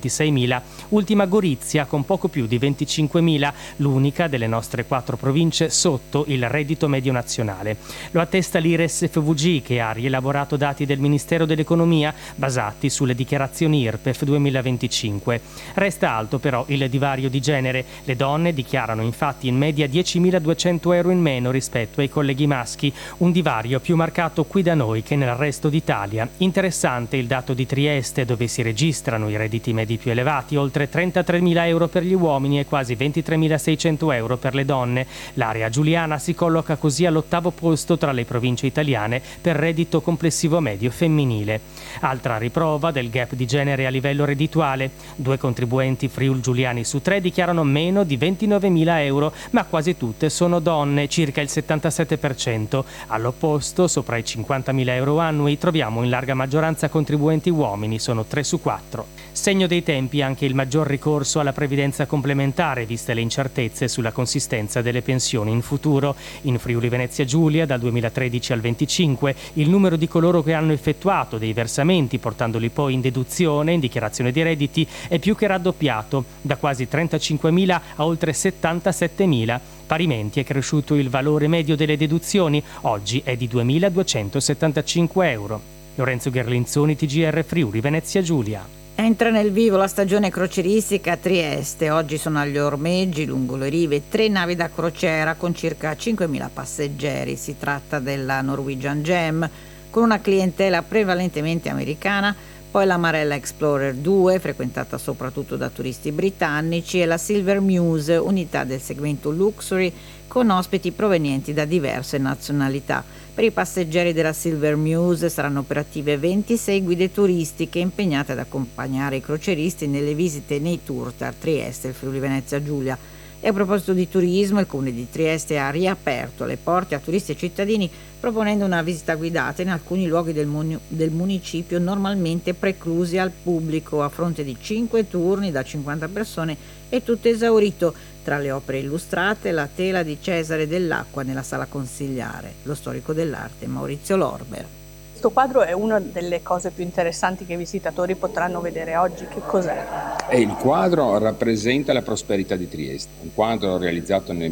26.000, ultima Gorizia con poco più di 25.000, l'unica delle nostre 4 province sotto il reddito medio nazionale. Lo attesta l'IRES FVG, che ha rielaborato dati del Ministero dell'Economia basati sulle dichiarazioni IRPEF 2025. Resta alto però il divario di genere. Le donne dichiarano infatti in media 10.200 euro in meno rispetto ai colleghi maschi, un divario più marcato qui da noi che nel resto d'Italia. Interessante il dato di Trieste, dove si registrano i redditi medi più elevati, oltre 33.000 euro per gli uomini e quasi 23.600 euro per le donne. L'area giuliana si colloca così all'8° posto tra le province italiane per reddito complessivo medio femminile. Altra riprova del gap di genere a livello reddituale. 2 contribuenti friul-giuliani su 3 dichiarano meno di 29.000 euro, ma quasi tutte sono donne, circa il 77%. All'opposto, sopra i 50.000 euro annui, troviamo in larga maggioranza contribuenti uomini, sono 3 su 4. Segno dei tempi anche il maggior ricorso alla previdenza complementare, viste le incertezze sulla consistenza delle pensioni in futuro. In Friuli Venezia Giulia, dal 2013 al 25, il numero di coloro che hanno effettuato dei versamenti, portandoli poi in deduzione, in dichiarazione di redditi, è più che raddoppiato, da quasi 35.000 a oltre 77.000. Parimenti è cresciuto il valore medio delle deduzioni, oggi è di 2.275 euro. Lorenzo Gherlinzoni, TGR Friuli Venezia Giulia. Entra nel vivo la stagione crocieristica a Trieste. Oggi sono agli ormeggi lungo le rive 3 navi da crociera con circa 5.000 passeggeri. Si tratta della Norwegian Gem, con una clientela prevalentemente americana, poi la Marella Explorer 2, frequentata soprattutto da turisti britannici, e la Silver Muse, unità del segmento Luxury, con ospiti provenienti da diverse nazionalità. Per i passeggeri della Silver Muse saranno operative 26 guide turistiche impegnate ad accompagnare i crocieristi nelle visite nei tour tra Trieste e il Friuli Venezia Giulia. E a proposito di turismo, il Comune di Trieste ha riaperto le porte a turisti e cittadini proponendo una visita guidata in alcuni luoghi del municipio normalmente preclusi al pubblico, a fronte di 5 turni da 50 persone e tutto esaurito. Tra le opere illustrate, la tela di Cesare Dell'Acqua nella sala consigliare, lo storico dell'arte Maurizio Lorber. Questo quadro è una delle cose più interessanti che i visitatori potranno vedere oggi. Che cos'è? Il quadro rappresenta la prosperità di Trieste, un quadro realizzato nel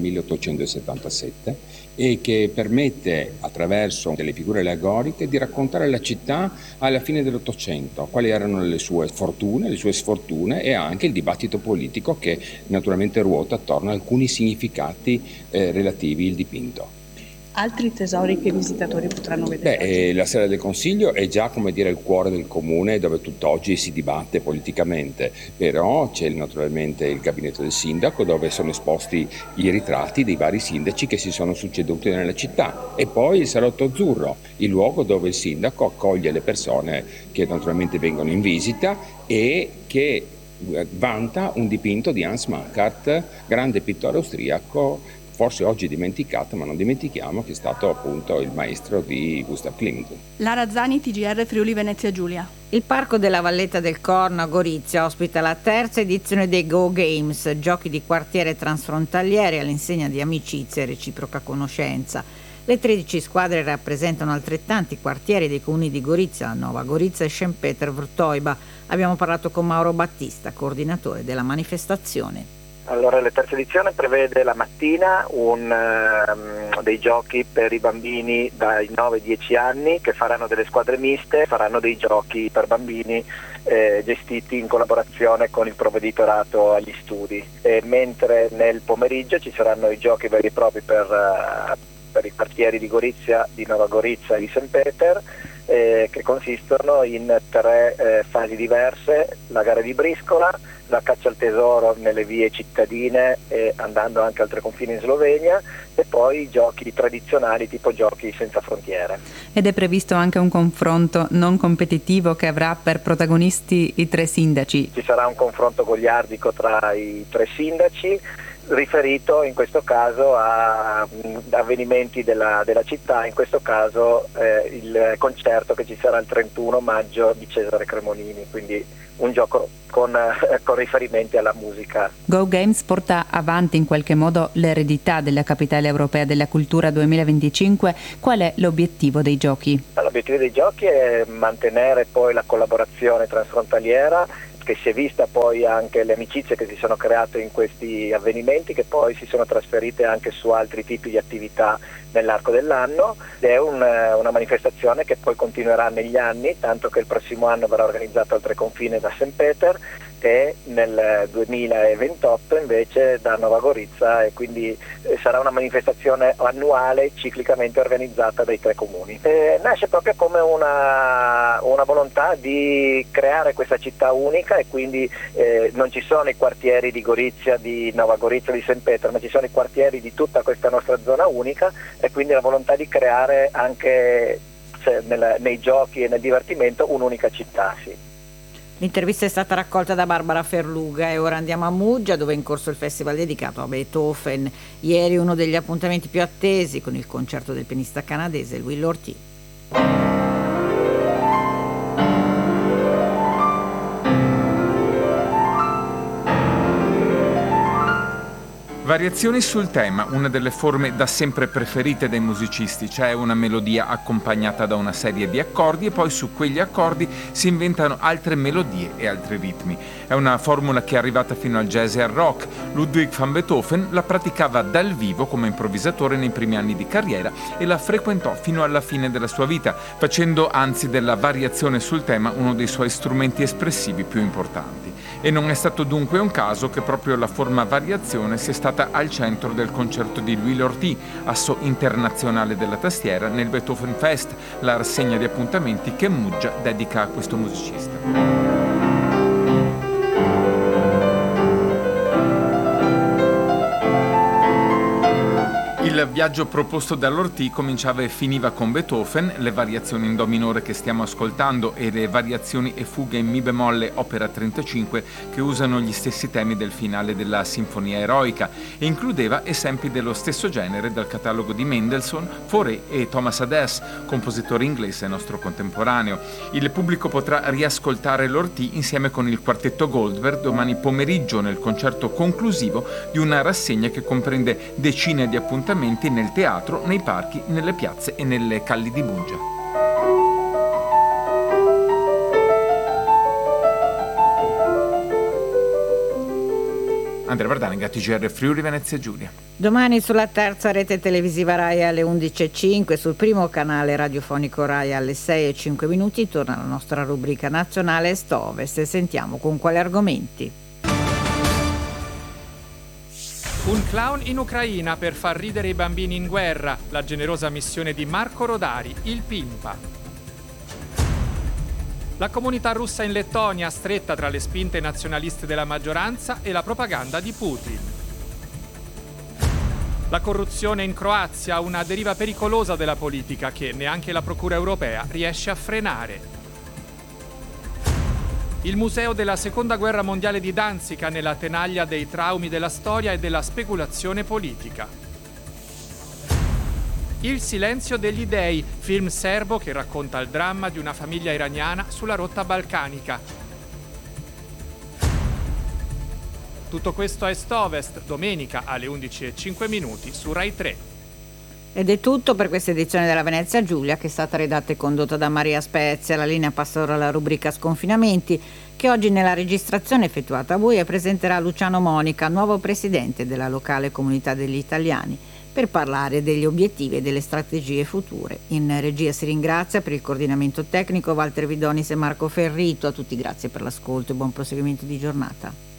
1877 e che permette, attraverso delle figure allegoriche, di raccontare la città alla fine dell'Ottocento, quali erano le sue fortune, le sue sfortune e anche il dibattito politico che naturalmente ruota attorno a alcuni significati relativi al dipinto. Altri tesori che i visitatori potranno vedere? La Sala del Consiglio è già, come dire, il cuore del comune dove tutt'oggi si dibatte politicamente, però c'è naturalmente il gabinetto del sindaco dove sono esposti i ritratti dei vari sindaci che si sono succeduti nella città, e poi il Salotto Azzurro, il luogo dove il sindaco accoglie le persone che naturalmente vengono in visita e che vanta un dipinto di Hans Mankart, grande pittore austriaco, forse oggi dimenticato, ma non dimentichiamo che è stato appunto il maestro di Gustav Klimt. Lara Zani, TGR Friuli Venezia Giulia. Il Parco della Valletta del Corno a Gorizia ospita la 3ª edizione dei Go Games, giochi di quartiere transfrontalieri all'insegna di amicizia e reciproca conoscenza. Le 13 squadre rappresentano altrettanti quartieri dei comuni di Gorizia, Nova Gorizia e Szentpéter-Vrtojba. Abbiamo parlato con Mauro Battista, coordinatore della manifestazione. Allora, la 3ª edizione prevede la mattina dei giochi per i bambini dai 9 ai 10 anni che faranno delle squadre miste, faranno dei giochi per bambini gestiti in collaborazione con il provveditorato agli studi, mentre nel pomeriggio ci saranno i giochi veri e propri per i quartieri di Gorizia, di Nova Gorizia e di Szentpéter, che consistono in 3 fasi diverse: la gara di briscola, la caccia al tesoro nelle vie cittadine e andando anche oltre confini in Slovenia, e poi i giochi tradizionali tipo giochi senza frontiere. Ed è previsto anche un confronto non competitivo che avrà per protagonisti i 3 sindaci. Ci sarà un confronto goliardico tra i 3 sindaci, riferito in questo caso a avvenimenti della città, in questo caso il concerto che ci sarà il 31 maggio di Cesare Cremonini, quindi un gioco con riferimenti alla musica. Go Games porta avanti in qualche modo l'eredità della Capitale Europea della Cultura 2025. Qual è l'obiettivo dei giochi? L'obiettivo dei giochi è mantenere poi la collaborazione transfrontaliera che si è vista poi anche le amicizie che si sono create in questi avvenimenti, che poi si sono trasferite anche su altri tipi di attività nell'arco dell'anno. È una manifestazione che poi continuerà negli anni, tanto che il prossimo anno verrà organizzato oltre confine da St. Peter e nel 2028 invece da Nova Gorizia, e quindi sarà una manifestazione annuale ciclicamente organizzata dai 3 comuni. Nasce proprio come una volontà di creare questa città unica, e quindi non ci sono i quartieri di Gorizia, di Nova Gorizia, di St. Peter, ma ci sono i quartieri di tutta questa nostra zona unica, e quindi la volontà di creare anche nei giochi e nel divertimento un'unica città. Sì. L'intervista è stata raccolta da Barbara Ferluga e ora andiamo a Muggia, dove è in corso il festival dedicato a Beethoven. Ieri uno degli appuntamenti più attesi con il concerto del pianista canadese Louis Lortie. Variazioni sul tema, una delle forme da sempre preferite dai musicisti. C'è una melodia accompagnata da una serie di accordi e poi su quegli accordi si inventano altre melodie e altri ritmi. È una formula che è arrivata fino al jazz e al rock. Ludwig van Beethoven la praticava dal vivo come improvvisatore nei primi anni di carriera e la frequentò fino alla fine della sua vita, facendo anzi della variazione sul tema uno dei suoi strumenti espressivi più importanti. E non è stato dunque un caso che proprio la forma variazione sia stata al centro del concerto di Louis Lortie, asso internazionale della tastiera, nel Beethoven Fest, la rassegna di appuntamenti che Muggia dedica a questo musicista. Il viaggio proposto da Lortie cominciava e finiva con Beethoven, le variazioni in do minore che stiamo ascoltando e le variazioni e fughe in mi bemolle opera 35 che usano gli stessi temi del finale della Sinfonia Eroica, e includeva esempi dello stesso genere dal catalogo di Mendelssohn, Fauré e Thomas Adès, compositore inglese nostro contemporaneo. Il pubblico potrà riascoltare Lortie insieme con il quartetto Goldberg domani pomeriggio nel concerto conclusivo di una rassegna che comprende decine di appuntamenti nel teatro, nei parchi, nelle piazze e nelle calli di Muggia. Andrea Vardanega, TGR Friuli Venezia Giulia. Domani sulla terza rete televisiva Rai alle 11.05, sul primo canale radiofonico Rai alle 6:05 torna la nostra rubrica nazionale Est-Ovest e sentiamo con quali argomenti. Un clown in Ucraina per far ridere i bambini in guerra, la generosa missione di Marco Rodari, il Pimpa. La comunità russa in Lettonia stretta tra le spinte nazionaliste della maggioranza e la propaganda di Putin. La corruzione in Croazia, una deriva pericolosa della politica che neanche la Procura europea riesce a frenare. Il museo della Seconda Guerra Mondiale di Danzica nella tenaglia dei traumi della storia e della speculazione politica. Il silenzio degli dei, film serbo che racconta il dramma di una famiglia iraniana sulla rotta balcanica. Tutto questo a Est-Ovest, domenica alle 11:05 su Rai 3. Ed è tutto per questa edizione della Venezia Giulia, che è stata redatta e condotta da Maria Spezia. La linea passa ora alla rubrica Sconfinamenti, che oggi nella registrazione effettuata a Buia presenterà Luciano Monica, nuovo presidente della locale comunità degli italiani, per parlare degli obiettivi e delle strategie future. In regia si ringrazia per il coordinamento tecnico Walter Vidonis e Marco Ferrito. A tutti grazie per l'ascolto e buon proseguimento di giornata.